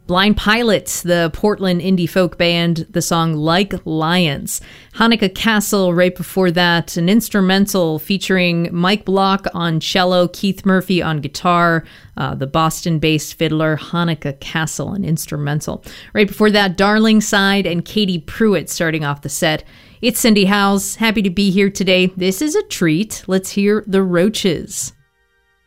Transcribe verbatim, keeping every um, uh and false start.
Blind Pilots, the Portland indie folk band, the song Like Lions. Hanukkah Castle, right before that, an instrumental featuring Mike Block on cello, Keith Murphy on guitar, uh, the Boston-based fiddler Hanukkah Castle, an instrumental. Right before that, Darling Side and Katie Pruitt starting off the set. It's Cindy Howes. Happy to be here today. This is a treat. Let's hear the Roaches.